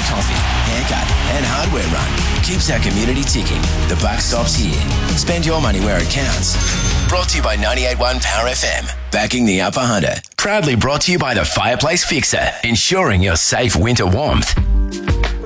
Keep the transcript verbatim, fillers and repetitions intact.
coffee, haircut and hardware run keeps our community ticking. The buck stops here. Spend your money where it counts. Brought to you by ninety-eight point one Power F M. Backing the Upper Hunter. Proudly brought to you by the Fireplace Fixer. Ensuring your safe winter warmth.